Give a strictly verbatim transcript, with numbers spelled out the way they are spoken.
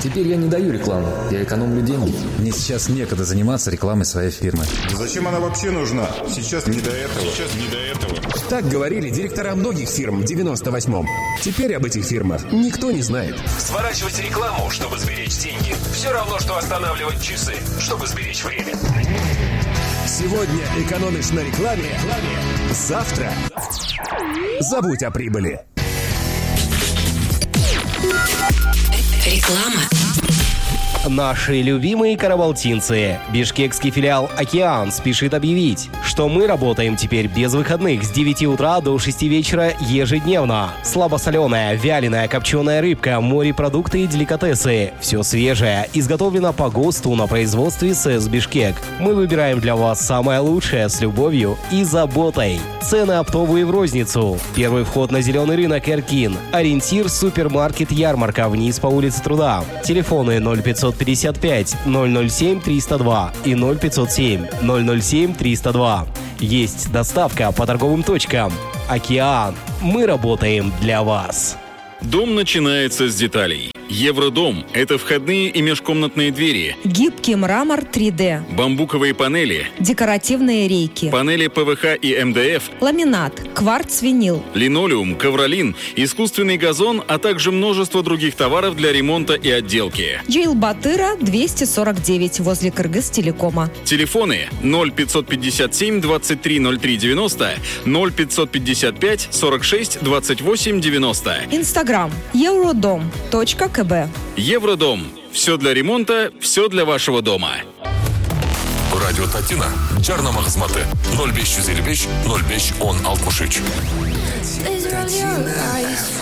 Теперь я не даю рекламу, я экономлю деньги. Мне сейчас некогда заниматься рекламой своей фирмы. Зачем она вообще нужна? Сейчас не до этого. Сейчас не до этого. Так говорили директора многих фирм в девяносто восьмом. Теперь об этих фирмах никто не знает. Сворачивать рекламу, чтобы сберечь деньги, все равно, что останавливать часы, чтобы сберечь время. Сегодня экономишь на рекламе, завтра забудь о прибыли. Реклама. Наши любимые карабалтинцы. Бишкекский филиал «Океан» спешит объявить, что мы работаем теперь без выходных с девяти утра до шести вечера ежедневно. Слабосоленая, вяленая, копченая рыбка, морепродукты и деликатесы. Все свежее, изготовлено по ГОСТу на производстве СЭС «Бишкек». Мы выбираем для вас самое лучшее с любовью и заботой. Цены оптовые в розницу. Первый вход на зеленый рынок Эркин. Ориентир супермаркет «Ярмарка» вниз по улице Труда. Телефоны ноль пятьсот пятьдесят пять ноль ноль семь триста два и ноль пятьсот семь ноль ноль семь триста два. Есть доставка по торговым точкам. «Океан». Мы работаем для вас. Дом начинается с деталей. Евродом – это входные и межкомнатные двери, гибкий мрамор три дэ, бамбуковые панели, декоративные рейки, панели ПВХ и эм дэ эф, ламинат, кварц-винил, линолеум, ковролин, искусственный газон, а также множество других товаров для ремонта и отделки. Джейлбатыра, двести сорок девять, возле Кыргызтелекома. Телефоны ноль пятьсот пятьдесят семь двадцать три ноль три девяносто, ноль пятьсот пятьдесят пять сорок шесть двадцать восемь девяносто. Инстаграм евродом точка кб. Евродом. Все для ремонта, все для вашего дома. Радио Татина. Жарнама хизматы. ноль беш жүз элүү беш ноль беш он алтымыш үч.